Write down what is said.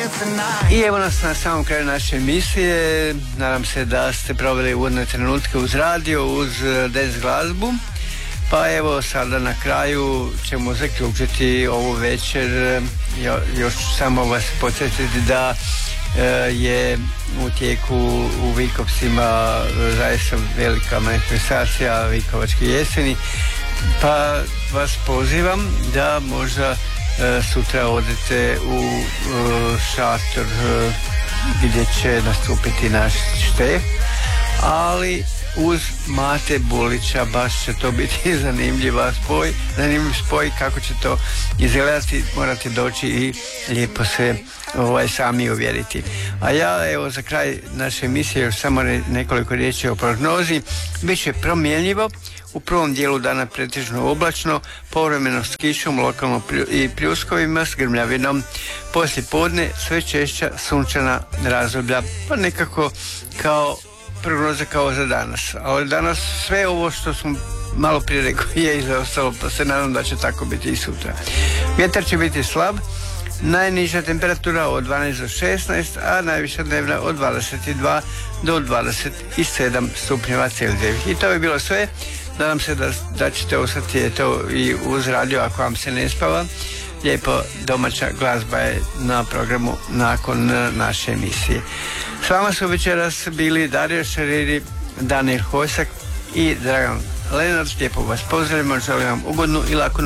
I evo nas na samom kraju naše emisije. Nadam se da ste proveli uvodne trenutke uz radio, uz dance glazbu. Pa evo sada na kraju ćemo zaključiti ovu večer. Još samo vas podsjetiti da je u tijeku u Vinkovcima zaista velika manifestacija Vinkovačke jeseni, pa vas pozivam da možda sutra odete u šator gdje će nastupiti naš Štef, ali uz Mate Bulića. Baš će to biti zanimljiv spoj. Kako će to izgledati, morate doći i lijepo se sami uvjeriti. A ja evo za kraj naše emisije još samo nekoliko riječi o prognozi. Biće promjenljivo, u prvom dijelu dana pretežno oblačno, povremeno s kišom, lokalno i pljuskovima, s grmljavinom. Poslije podne sve češća sunčana razdoblja, pa nekako kao prognoza kao za danas. Ali danas sve ovo što smo malo prije rekao je izostalo, pa se nadam da će tako biti i sutra. Vjetar će biti slab, najniža temperatura od 12 do 16, a najviša dnevna od 22 do 27 stupnjeva Celzija. I to bi bilo sve. Nadam se da ćete ostati i uz radio ako vam se ne spava. Lijepo domaća glazba je na programu nakon naše emisije. S vama su večeras bili Dario Šariri, Danijel Hojsak i Dragan Lenart. Lijepo vas pozdravimo, želim vam ugodnu i laku